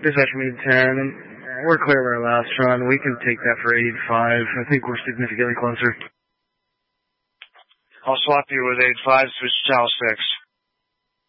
Dispatch mean 10. We're clear of our last run. We can take that for 85. I think we're significantly closer. I'll swap you with 85, switch to Tal 6.